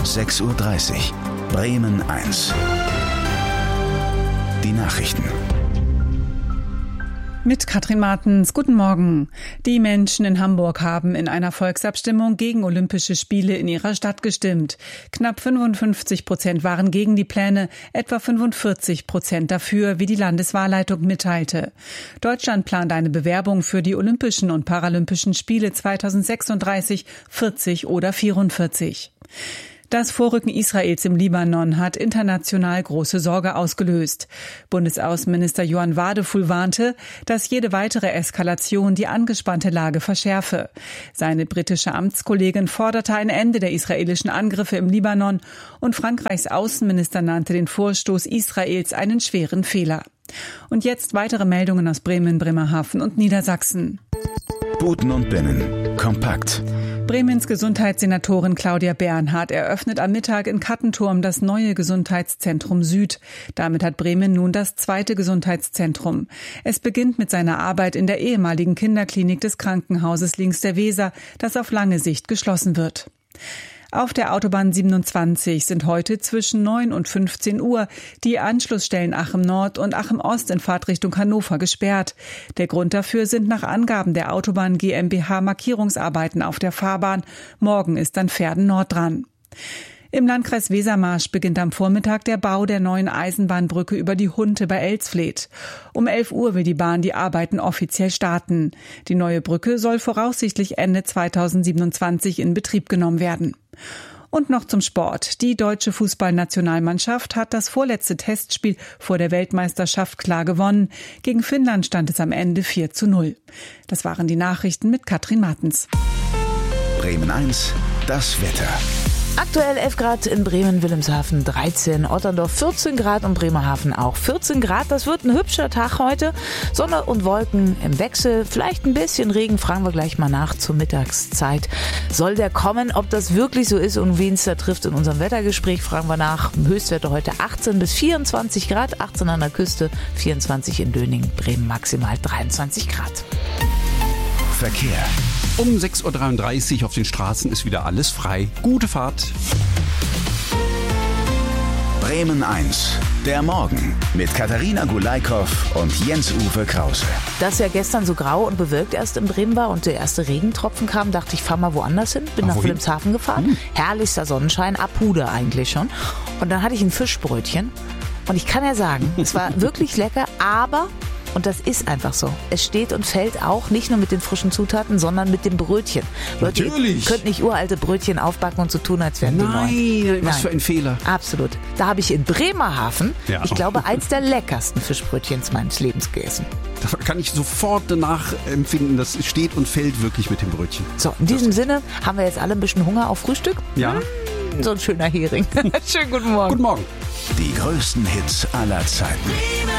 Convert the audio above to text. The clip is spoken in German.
6:30 Uhr. Bremen 1. Die Nachrichten. Mit Katrin Martens, guten Morgen. Die Menschen in Hamburg haben in einer Volksabstimmung gegen Olympische Spiele in ihrer Stadt gestimmt. Knapp 55% waren gegen die Pläne, etwa 45% dafür, wie die Landeswahlleitung mitteilte. Deutschland plant eine Bewerbung für die Olympischen und Paralympischen Spiele 2036, 40 oder 44. Das Vorrücken Israels im Libanon hat international große Sorge ausgelöst. Bundesaußenminister Johann Wadefuhl warnte, dass jede weitere Eskalation die angespannte Lage verschärfe. Seine britische Amtskollegin forderte ein Ende der israelischen Angriffe im Libanon und Frankreichs Außenminister nannte den Vorstoß Israels einen schweren Fehler. Und jetzt weitere Meldungen aus Bremen, Bremerhaven und Niedersachsen. Buten und Binnen. Kompakt. Bremens Gesundheitssenatorin Claudia Bernhardt eröffnet am Mittag in Kattenturm das neue Gesundheitszentrum Süd. Damit hat Bremen nun das zweite Gesundheitszentrum. Es beginnt mit seiner Arbeit in der ehemaligen Kinderklinik des Krankenhauses links der Weser, das auf lange Sicht geschlossen wird. Auf der Autobahn 27 sind heute zwischen 9 und 15 Uhr die Anschlussstellen Achim Nord und Achim Ost in Fahrtrichtung Hannover gesperrt. Der Grund dafür sind nach Angaben der Autobahn GmbH Markierungsarbeiten auf der Fahrbahn. Morgen ist dann Verden Nord dran. Im Landkreis Wesermarsch beginnt am Vormittag der Bau der neuen Eisenbahnbrücke über die Hunte bei Elsfleth. Um 11 Uhr will die Bahn die Arbeiten offiziell starten. Die neue Brücke soll voraussichtlich Ende 2027 in Betrieb genommen werden. Und noch zum Sport. Die deutsche Fußballnationalmannschaft hat das vorletzte Testspiel vor der Weltmeisterschaft klar gewonnen. Gegen Finnland stand es am Ende 4:0. Das waren die Nachrichten mit Katrin Martens. Bremen 1, das Wetter. Aktuell 11 Grad in Bremen, Wilhelmshaven 13, Otterndorf 14 Grad und Bremerhaven auch 14 Grad. Das wird ein hübscher Tag heute. Sonne und Wolken im Wechsel, vielleicht ein bisschen Regen, fragen wir gleich mal nach zur Mittagszeit. Soll der kommen? Ob das wirklich so ist und wen es da trifft in unserem Wettergespräch, fragen wir nach. Höchstwerte heute 18 bis 24 Grad, 18 an der Küste, 24 in Döning, Bremen maximal 23 Grad. Verkehr. Um 6:33 Uhr auf den Straßen ist wieder alles frei. Gute Fahrt. Bremen 1, der Morgen mit Katharina Gulaikow und Jens-Uwe Krause. Dass ja gestern so grau und bewölkt erst in Bremen war und der erste Regentropfen kam, dachte ich, fahr mal woanders hin. Bin nach Wilhelmshaven gefahren. Herrlichster Sonnenschein, ab Hude eigentlich schon. Und dann hatte ich ein Fischbrötchen. Und ich kann ja sagen, es war wirklich lecker, aber... Und das ist einfach so. Es steht und fällt auch nicht nur mit den frischen Zutaten, sondern mit dem Brötchen. Leute, natürlich. Ihr könnt nicht uralte Brötchen aufbacken und so tun, als wären die neu. Nein, was für ein Fehler. Absolut. Da habe ich in Bremerhaven, Ja. ich glaube, eins der leckersten Fischbrötchens meines Lebens gegessen. Da kann ich sofort danach empfinden, das steht und fällt wirklich mit dem Brötchen. So, in diesem Sinne haben wir jetzt alle ein bisschen Hunger auf Frühstück. Ja. So ein schöner Hering. Schönen guten Morgen. Guten Morgen. Die größten Hits aller Zeiten.